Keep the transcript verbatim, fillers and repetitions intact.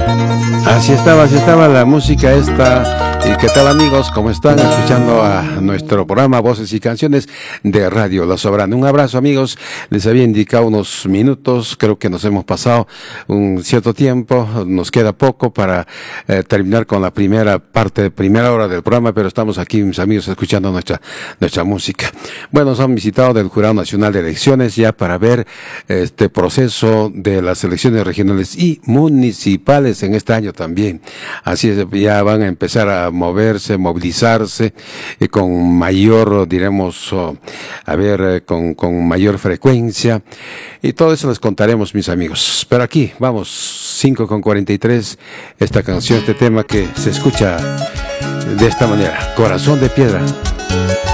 Así estaba, así estaba la música esta. ¿Y qué tal, amigos? ¿Cómo están? Escuchando a nuestro programa Voces y Canciones de Radio La Soberana. Un abrazo, amigos. Les había indicado unos minutos, creo que nos hemos pasado un cierto tiempo, nos queda poco para eh, terminar con la primera parte, primera hora del programa, pero estamos aquí, mis amigos, escuchando nuestra nuestra música. Bueno, nos han visitado del Jurado Nacional de Elecciones ya para ver este proceso de las elecciones regionales y municipales en este año también. Así es, ya van a empezar a moverse, movilizarse eh, con mayor, diremos, oh, a ver, eh, con, con mayor frecuencia. Y todo eso les contaremos, mis amigos. Pero aquí, vamos, cinco con cuarenta y tres, esta canción, este tema que se escucha de esta manera, Corazón de Piedra.